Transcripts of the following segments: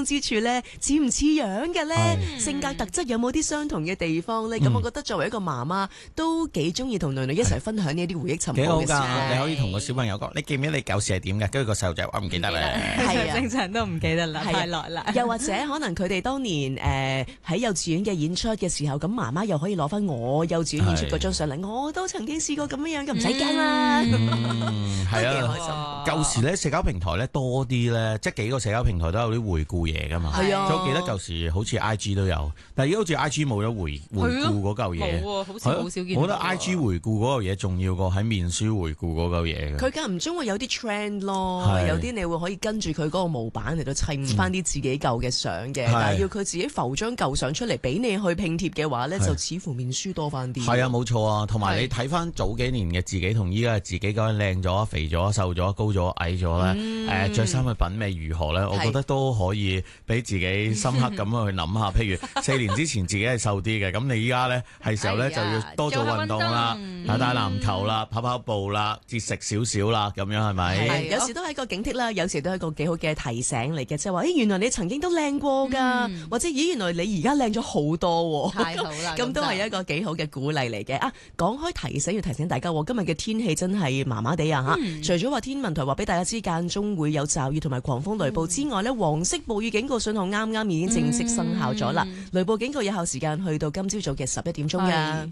之處咧，似唔似樣嘅咧？性格特質有冇啲相同嘅地方咧？咁我覺得作為一個媽媽，都幾中意同女女一齊分享呢啲回憶尋寶嘅事。 幾好㗎！你可以同個小朋友講，你記唔記得你舊時係點嘅？跟住個細路仔話唔記得咧。 係啊， 正常都唔記得啦，太耐啦。 又或者可能佢哋當年喺幼稚園嘅演出嘅時候，咁媽媽又可以攞翻我幼稚園演出嗰張相嚟，我都曾經試過咁樣嘅，唔使驚啦。 係啊， 開心。 舊時咧社交平台咧多啲咧，即係幾個社交平台都有啲回顧嘢㗎嘛。 係啊， 我記得舊時好似 IG 都有，但係而家好似 IG 冇咗回顧嗰嚿嘢。 冇喎，好似好少見到。 我覺得 IG 回顧嗰嚿嘢重要過喺面書回顧嗰嚿嘢嘅。 佢間唔中會有啲 trend 咯，有啲你會可以跟住佢嗰個模板嚟到砌翻啲自己舊嘅相嘅，但係要佢自己浮張舊相出嚟俾你去拼貼嘅話咧，就似乎面書多翻啲。 係啊，冇錯啊，同埋你睇翻早幾年嘅自己同依家嘅自己究竟靚咗、肥咗、瘦咗、高咗、矮咗咧，着衫嘅品味如何咧？我覺得都可以俾自己深刻咁去諗下。譬如4年之前自己係瘦啲嘅，咁你依家咧係時候咧就要多做運動啦，打打籃球啦，跑跑步啦，節食少少啦，咁樣係咪？ 係，有時都係一個警惕啦，有時都係一個幾好嘅提醒嚟嘅，即係話，原來你曾經都靚過㗎，或者原來你而家靚咗好多喎。 太好啦， 咁都係一個幾好嘅鼓勵嚟嘅。講開提醒，要提醒大家，今日嘅天氣真係麻麻地啊！除咗話天文台話俾大家知間中會有驟雨同埋狂風雷暴之外呢，黃色暴雨警告信號啱啱已經正式生效咗啦。雷暴警告有效時間去到今朝早嘅11點鐘㗎。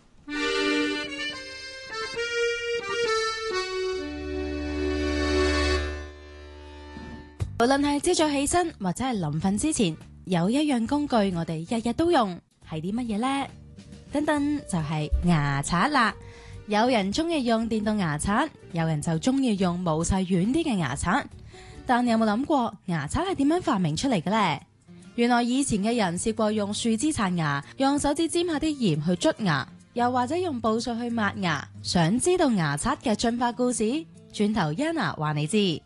無論係朝早起身或者係臨瞓之前，有一樣工具我哋日日都用，係啲乜嘢呢？等等，就係牙刷啦。有人中意用電動牙刷，有人就中意用毛細軟啲嘅牙刷。但你有冇諗過牙刷係點樣發明出嚟嘅呢？原來以前嘅人試過用樹枝刷牙，用手指沾下啲鹽去捽牙，又或者用布碎去抹牙。想知道牙刷嘅進化故事？轉頭 Yana 話你知。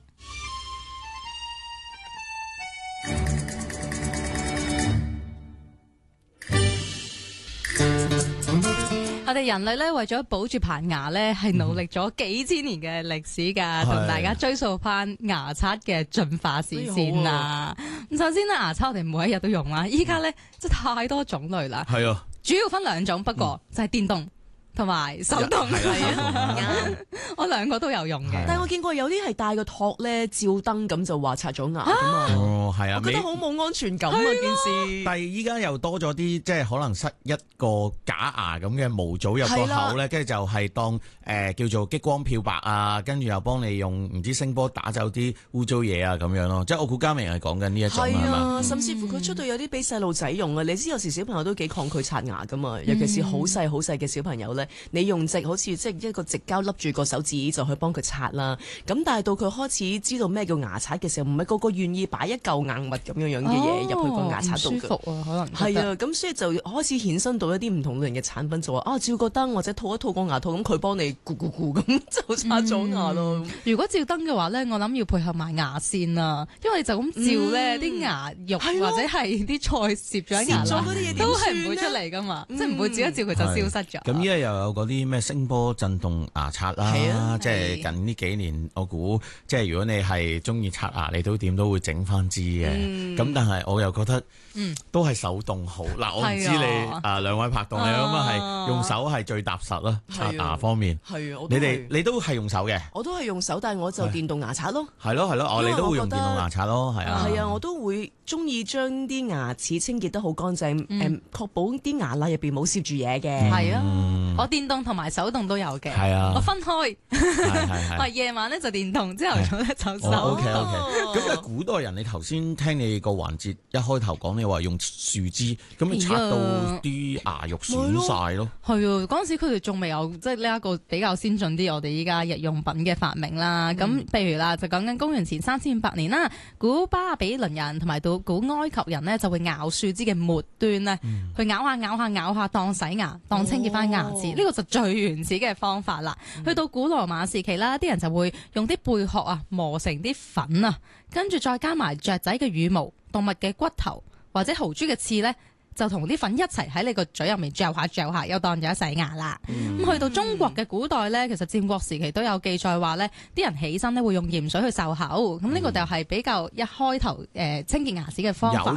我哋人類咧為咗保住棚牙咧，係努力咗幾千年嘅歷史噶，同大家追溯翻牙刷嘅進化史先啦。咁首先咧，牙刷我哋每一日都用啦，依家咧真係太多種類啦。係啊，主要分兩種，不過就係電動同埋手動。我兩個都有用嘅， 但係我見過有啲係帶個托咧照燈咁就話刷咗牙噶嘛。 哦，係啊， 我覺得好冇安全感啊件事。 但係依家又多咗啲，即係可能塞一個假牙咁嘅模組入個口咧，跟住就係當叫做激光漂白啊，跟住又幫你用唔知聲波打走啲污糟嘢啊咁樣咯。即係我估家明係講緊呢一種係嘛？ 甚至乎佢出到有啲俾細路仔用啊！你知有時小朋友都幾抗拒刷牙噶嘛，尤其是好細好細嘅小朋友咧，你用好似即係一個直膠笠住個手指就去幫佢刷啦。咁但係到佢開始知道咩叫牙刷嘅時候，唔係個個願意擺一嚿硬物咁樣嘅嘢入去個牙刷度嘅。 舒服啊，可能係啊，咁所以就開始衍生到一啲唔同類型嘅產品，就話照個燈或者套一套個牙套，咁佢幫你咕咕咕咁就刷咗牙咯。 如果照燈嘅話咧，我諗要配合埋牙線啊，因為你就咁照咧，啲牙肉或者係啲菜攝咗喺牙罅，都係唔會出嚟噶嘛，即係唔會照一照佢就消失咗。 咁依家又有嗰啲咩聲波震動牙刷啦，即係近呢幾年我估，即係如果你係中意刷牙，你都點都會整翻支嘅。咁但係我又覺得都係手動好。嗱，我唔知你兩位拍檔，你咁啊係用手係最踏實啦，刷牙方面。係啊，你都係用手嘅。 我都係用手，但係我就電動牙刷咯。 係咯，你都會用電動牙刷咯，係啊。 係啊，我都會中意將啲牙齒清潔得好乾淨，確保啲牙罅入邊冇攝住嘢嘅。 係啊，我電動同埋手動都有嘅。係啊，我分開。我夜晚咧就電動，朝頭早咧就手動。 OK。咁啊，古代人你頭先聽你個環節一開頭講，你話用樹枝，咁你刷到啲牙肉損晒咯。係啊， 嗰陣時佢哋仲未有即係呢一個比較先進啲，我哋依家日用品嘅發明啦。咁譬如啦，就講緊公元前3500年啦，古巴比倫人同埋到古埃及人呢，就會咬樹枝嘅末端咧，去咬下當洗牙、當清潔翻牙齒。呢個就最原始嘅方法啦。去到古羅馬時期啦，啲人就會用啲貝殼啊磨成啲粉啊，跟住再加埋雀仔嘅羽毛、動物嘅骨頭或者豪豬嘅刺呢，就同啲粉一齊喺你個嘴入面嚼下，又當咗洗牙啦。去到中國嘅古代呢，其實戰國時期都有記載話呢，啲人起身呢會用鹽水去漱口。咁呢個就係比較一開頭清潔牙齒嘅方法。